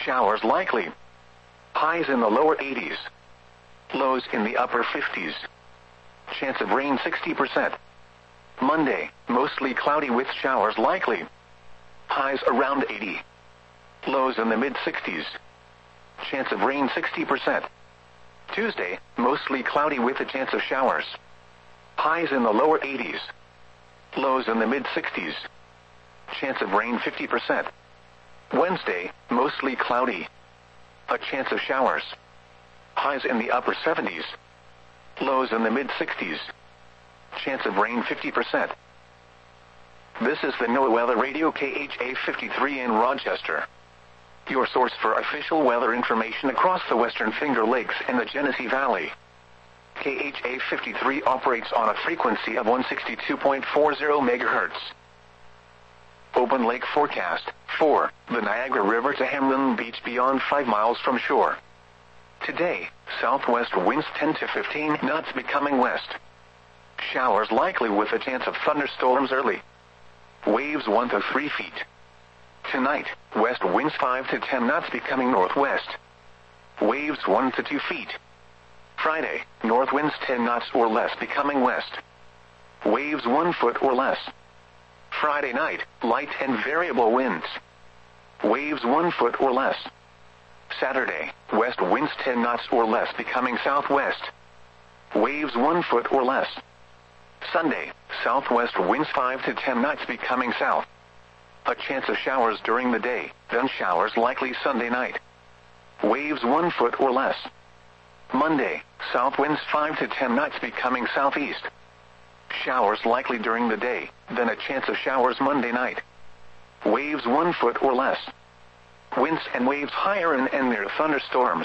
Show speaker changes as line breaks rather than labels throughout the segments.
Showers likely. Highs in the lower 80s. Lows in the upper 50s. Chance of rain 60%. Monday, mostly cloudy with showers likely. Highs around 80. Lows in the mid-60s. Chance of rain 60%. Tuesday, mostly cloudy with a chance of showers. Highs in the lower 80s. Lows in the mid-60s. Chance of rain 50%. Wednesday, mostly cloudy. A chance of showers. Highs in the upper 70s. Lows in the mid-60s. Chance of rain 50%. This is the NOAA Weather Radio KHA 53 in Rochester. Your source for official weather information across the Western Finger Lakes and the Genesee Valley. KHA 53 operates on a frequency of 162.40 MHz. Open lake forecast. 4. The Niagara River to Hamlin Beach beyond 5 miles from shore. Today, southwest winds 10 to 15 knots becoming west. Showers likely with a chance of thunderstorms early. Waves 1 to 3 feet. Tonight, west winds 5 to 10 knots becoming northwest. Waves 1 to 2 feet. Friday, north winds 10 knots or less becoming west. Waves 1 foot or less. Friday night, light and variable winds. Waves 1 foot or less. Saturday, west winds 10 knots or less becoming southwest. Waves 1 foot or less. Sunday, southwest winds 5 to 10 knots becoming south. A chance of showers during the day, then showers likely Sunday night. Waves 1 foot or less. Monday, south winds 5 to 10 knots becoming southeast. Showers likely during the day, then a chance of showers Monday night. Waves 1 foot or less. Winds and waves higher and near thunderstorms.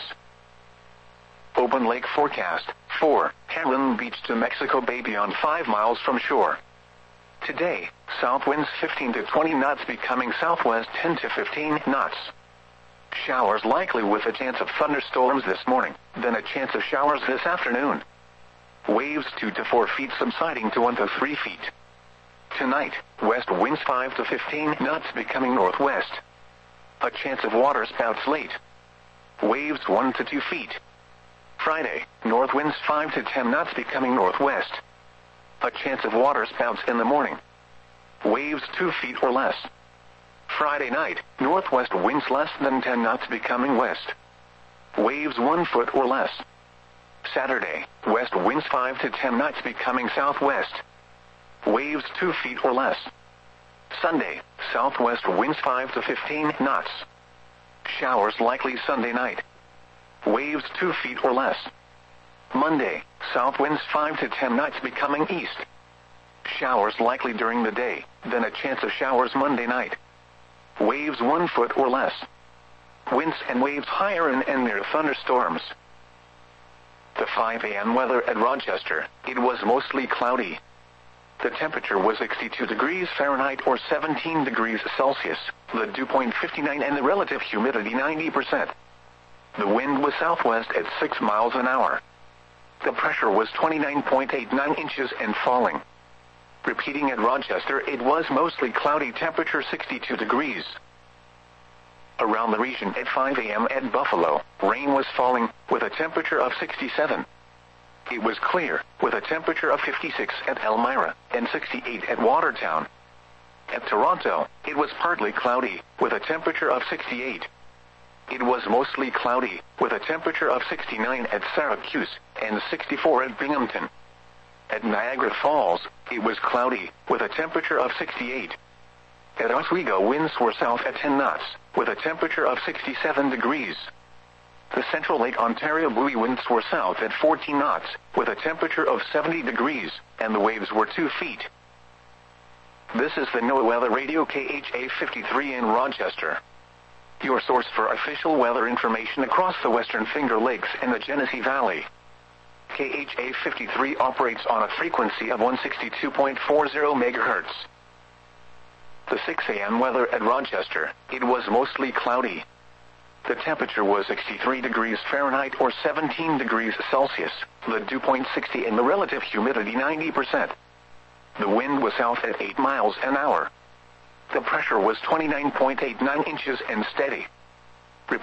Open lake forecast. 4. Hamlin Beach to Mexico Bay beyond 5 miles from shore. Today, south winds 15 to 20 knots becoming southwest 10 to 15 knots. Showers likely with a chance of thunderstorms this morning, then a chance of showers this afternoon. Waves 2 to 4 feet subsiding to 1 to 3 feet. Tonight, west winds 5 to 15 knots becoming northwest. A chance of water spouts late. Waves 1 to 2 feet. Friday, north winds 5 to 10 knots becoming northwest. A chance of water spouts in the morning. Waves 2 feet or less. Friday night, northwest winds less than 10 knots becoming west. Waves 1 foot or less. Saturday, west winds 5 to 10 knots becoming southwest. Waves 2 feet or less. Sunday, southwest winds 5 to 15 knots. Showers likely Sunday night. Waves 2 feet or less. Monday, south winds 5 to 10 knots becoming east. Showers likely during the day, then a chance of showers Monday night. Waves 1 foot or less. Winds and waves higher and near thunderstorms. The 5 a.m. weather at Rochester. It was mostly cloudy. The temperature was 62 degrees Fahrenheit or 17 degrees Celsius, the dew point 59 and the relative humidity 90%. The wind was southwest at 6 miles an hour. The pressure was 29.89 inches and falling. Repeating at Rochester, it was mostly cloudy, temperature 62 degrees. Around the region at 5 a.m. at Buffalo, rain was falling, with a temperature of 67. It was clear, with a temperature of 56 at Elmira, and 68 at Watertown. At Toronto, it was partly cloudy, with a temperature of 68. It was mostly cloudy, with a temperature of 69 at Syracuse, and 64 at Binghamton. At Niagara Falls, it was cloudy, with a temperature of 68. At Oswego, winds were south at 10 knots, with a temperature of 67 degrees. The Central Lake Ontario buoy winds were south at 14 knots, with a temperature of 70 degrees, and the waves were 2 feet. This is the NOAA Weather Radio KHA 53 in Rochester. Your source for official weather information across the Western Finger Lakes and the Genesee Valley. KHA 53 operates on a frequency of 162.40 MHz. The 6 a.m. weather at Rochester. It was mostly cloudy. The temperature was 63 degrees Fahrenheit or 17 degrees Celsius, the dew point 60 and the relative humidity 90%. The wind was south at 8 miles an hour. The pressure was 29.89 inches and steady.